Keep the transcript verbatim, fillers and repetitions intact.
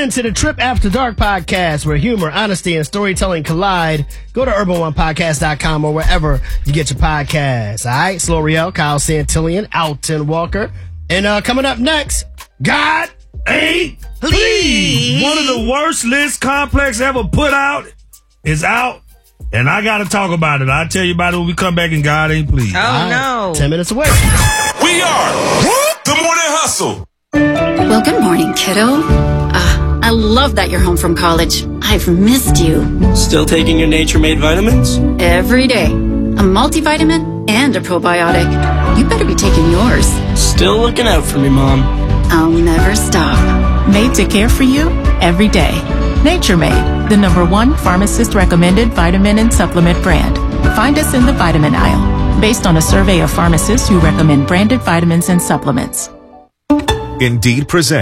to the Trip After Dark podcast, where humor, honesty, and storytelling collide. Go to urban one podcast dot com or wherever you get your podcasts. All right, Slow Riel, Kyle Santillian, Alton Walker. And uh, coming up next, God Ain't Please. One of the worst lists Complex ever put out is out, and I got to talk about it. I'll tell you about it when we come back, and God Ain't Please. Oh, right, no. Ten minutes away. We are the Morning Hustle. Well, good morning, kiddo. Uh, I love that you're home from college. I've missed you. Still taking your Nature-Made vitamins? Every day. A multivitamin and a probiotic. You better be taking yours. Still looking out for me, Mom. I'll never stop. Made to care for you every day. Nature-Made, the number one pharmacist-recommended vitamin and supplement brand. Find us in the vitamin aisle, based on a survey of pharmacists who recommend branded vitamins and supplements. Indeed presents